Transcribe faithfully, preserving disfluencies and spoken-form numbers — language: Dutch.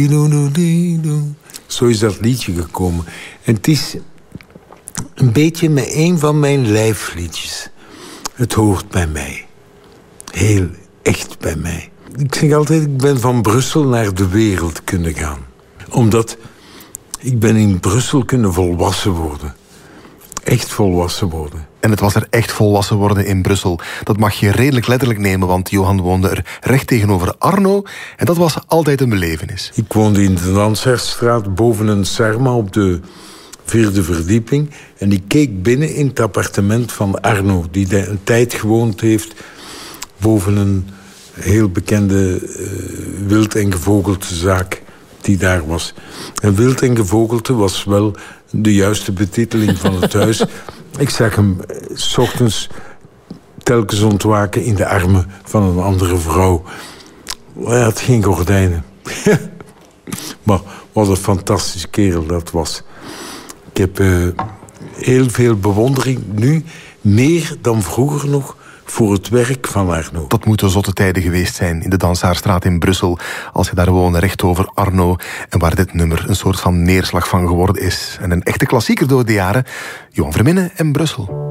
Zo is dat liedje gekomen. En het is een beetje met een van mijn lijfliedjes. Het hoort bij mij. Heel echt bij mij. Ik zeg altijd, ik ben van Brussel naar de wereld kunnen gaan. Omdat ik ben in Brussel kunnen volwassen worden. Echt volwassen worden. En het was er echt volwassen worden in Brussel. Dat mag je redelijk letterlijk nemen, want Johan woonde er recht tegenover Arno. En dat was altijd een belevenis. Ik woonde in de Dansherdstraat boven een Serma op de vierde verdieping. En ik keek binnen in het appartement van Arno, die een tijd gewoond heeft boven een heel bekende uh, wild en gevogelte zaak die daar was. En wild en gevogelte was wel de juiste betiteling van het huis. Ik zag hem uh, 's ochtends telkens ontwaken in de armen van een andere vrouw. Hij had geen gordijnen. Maar wat een fantastische kerel dat was. Ik heb uh, heel veel bewondering nu, meer dan vroeger nog, voor het werk van Arno. Dat moeten zotte tijden geweest zijn in de Dansaarstraat in Brussel, als je daar woonde recht over Arno, en waar dit nummer een soort van neerslag van geworden is. En een echte klassieker door de jaren, Johan Verminnen en Brussel.